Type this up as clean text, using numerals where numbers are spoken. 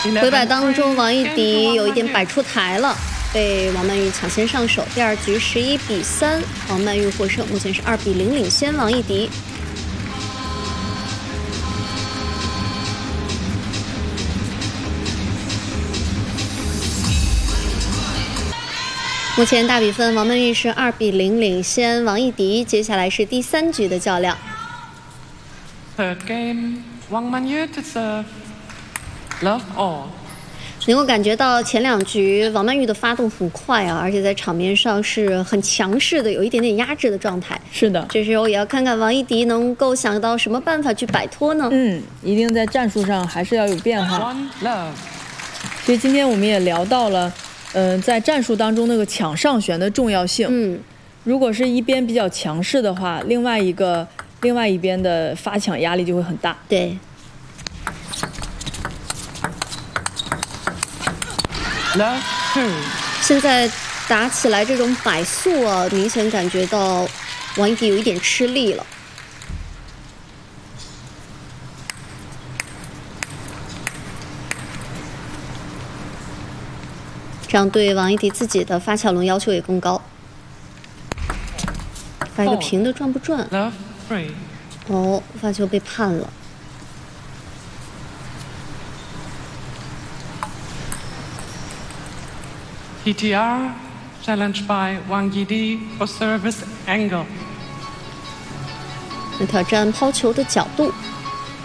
回摆当中，王艺迪有一点摆出台了，被王曼玉抢先上手。第二局11比3，王曼玉获胜，目前是2比0领先王艺迪。目前大比分，王曼玉是2比0领先王艺迪。接下来是第3局的较量。 Third game, Wang Manyu to serve. Love all. 能够感觉到前2局王曼玉的发动很快啊，而且在场面上是很强势的，有一点点压制的状态。 是的， 这时候也要看看王艺迪能够想到什么办法去摆脱呢？ 一定在战术上还是要有变化。 One love. 所以今天我们也聊到了，在战术当中那个抢上旋的重要性。如果是一边比较强势的话，另外一边的发抢压力就会很大。 对。 Love two. 现在打起来这种摆速啊，明显感觉到王艺迪有一点吃力了。这样对王艺迪自己的发巧轮要求也更高。发一个平的转不转？ Love three. 哦，发球被判了。 TTR challenged by Wang Yidi for service angle. 挑战抛球的角度。